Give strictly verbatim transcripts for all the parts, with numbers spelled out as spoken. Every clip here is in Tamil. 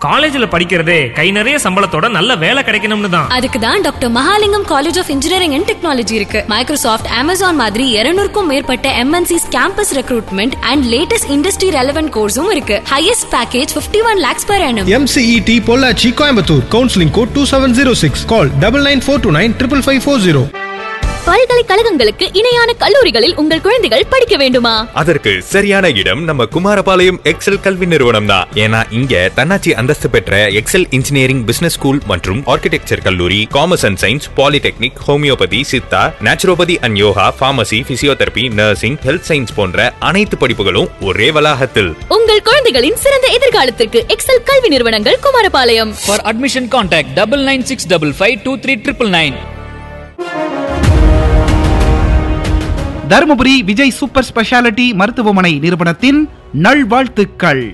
காலேஜ்ல படிக்கிறதே கை நிறைய சம்பளத்தோட நல்ல வேலை கிடைக்கணும்னு தான். அதுக்கு தான் doctor Mahalingam college of engineering and technology இருக்கு. மைக்ரோசாஃப்ட், அமேசான் மாதிரி இருநூறுக்கும் மேற்பட்ட MNCs campus recruitment and latest industry relevant கோர்ஸும் இருக்கு. Highest package fifty one lakhs per annum. M C E T Pollachi Coimbatore. Counselling code two seven zero six. கால் nine nine four two nine five five four zero. பல்கலைக்கழகங்களுக்கு இணையான கல்லூரிகளில் உங்கள் குழந்தைகள் படிக்க வேண்டுமா? அதற்கு சரியான இடம் நம்ம குமாரபாளையம் எக்ஸல் கல்வி நிறுவனம் தான். ஏன்னா இங்க தன்னாட்சி அந்தஸ்து பெற்ற எக்ஸல் இன்ஜினியரிங், பிசினஸ் ஸ்கூல் மற்றும் ஆர்கிடெக்சர் கல்லூரி, commerce and science, polytechnic, homeopathy, Siddha, naturopathy and yoga, pharmacy, physiotherapy, nursing, health science போன்ற அனைத்து படிப்புகளும் ஒரே வளாகத்தில். உங்கள் குழந்தைகளின் சிறந்த எதிர்காலத்திற்கு எக்ஸல் கல்வி நிறுவனங்கள் Kumarapalayam. For admission contact double nine six double five two three triple nine. Dharmapuri Vijay super speciality மருத்துவமனை நிறுவனத்தின் நல்வாழ்த்துக்கள்.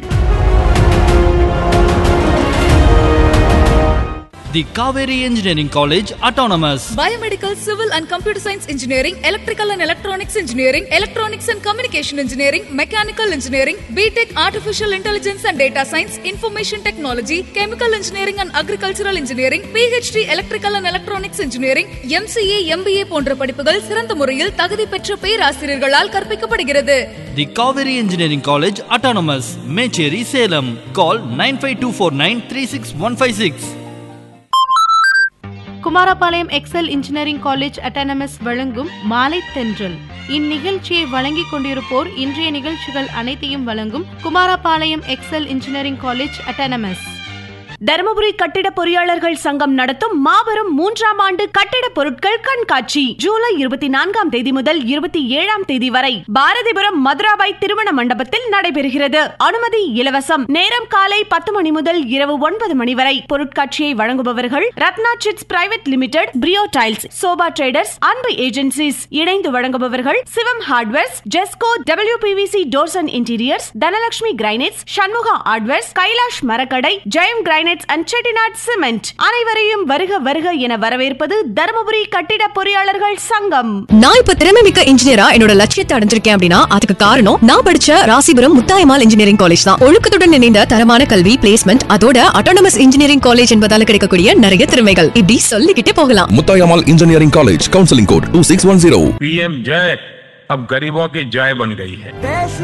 The Kaveri Engineering College Autonomous. Biomedical, Civil and Computer Science Engineering, Electrical and Electronics Engineering, Electronics and Communication Engineering, Mechanical Engineering, B Tech Artificial Intelligence and Data Science, Information Technology, Chemical Engineering and Agricultural Engineering, P H D Electrical and Electronics Engineering, M C A, M B A போன்ற படிப்புகள் சிறந்த முறையில் தகுதி பெற்ற பேராசிரியர்களால் கற்பிக்கப்படுகிறது. The Kaveri Engineering College Autonomous, Mecheri, Salem. Call nine five two four nine three six one five six. Kumarapalayam XL engineering college autonomous வழங்கும் மாலை தென்றல். இந்நிகழ்ச்சியை வழங்கிக் கொண்டிருப்போர் இன்றைய நிகழ்ச்சிகள் அனைத்தையும் வழங்கும் Kumarapalayam XL engineering college autonomous. Dharmapuri கட்டிட பொறியாளர்கள் சங்கம் நடத்தும் மாபெரும் மூன்றாம் ஆண்டு கட்டிட பொருட்கள் கண்காட்சி ஜூலை இருபத்தி நான்காம் தேதி முதல் இருபத்தி ஏழாம் தேதி வரை பாரதிபுரம் மதுராபாய் திருமண மண்டபத்தில் நடைபெறுகிறது. அனுமதி இலவசம். நேரம் காலை பத்து மணி முதல் இரவு ஒன்பது மணி வரை. பொருட்காட்சியை வழங்குபவர்கள் Ratna chits private limited, பிரியோ tiles, sofa traders, அன்பு ஏஜென்சிஸ். இணைந்து வழங்குபவர்கள் சிவம் hardwares, Jesco, W P V C doors and interiors, Dhanalakshmi granites, Shanmuga hardwares, Kailash மரக்கடை, Jayam granites and Chettinad Cement. அனைவரையும் வருக வருக என வரவேற்பது தருமபுரி கட்டிட பொறியாளர்கள் சங்கம். நான் இப்ப திறமை மிக்க இன்ஜினியரா என்னோட லட்சியத்தை அடைஞ்சிருக்கேன் அப்படின்னா அதுக்கு காரணம் நான் படிச்ச ராசிபுரம் முத்தாயம்மாள் இன்ஜினியரிங் காலேஜ் தான். ஒழுக்கத்துடன் இணைந்த தரமான கல்வி, பிளேஸ்மெண்ட், அதோட அட்டானமஸ் இன்ஜினியரிங் காலேஜ் என்பதால கிடைக்கக்கூடிய நிறைய திறமைகள் இப்படி சொல்லிக்கிட்டே போகலாம். Muthayammal engineering college, counselling code two six one zero. P M जय अब गरीबों की जय बन गई है.